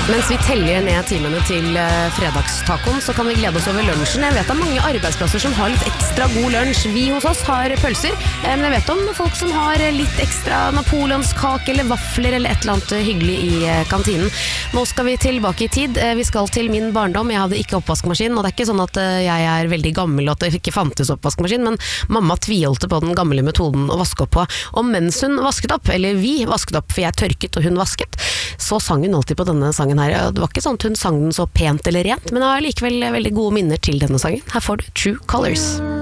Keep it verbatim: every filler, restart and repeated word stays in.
Mens vi teller ned timene til uh, fredagstacoen, så kan vi glede oss over lunsjen. Jeg vet det er mange arbeidsplasser som har litt ekstra god lunsj. Vi hos oss har pølser, eh, men jeg vet om folk som har litt ekstra napoleonskake eller vafler eller et eller annet hyggelig i uh, kantinen. Nå skal vi tilbake i tid. Eh, vi skal til min barndom. Jeg hadde ikke oppvaskmaskin, og det er ikke sånn at uh, jeg er veldig gammel og at det ikke fantes oppvaskmaskin, men mamma tviholdte på den gamle metoden å vaske opp på. Og mens hun vasket opp, eller vi vasket opp, for jeg tørket og hun vasket, så sang hun alltid på denne sangen her. Det var ikke sånn at hun sang den så pent eller rent, men det var likevel veldig gode minner til denne sangen. Her får du True Colors.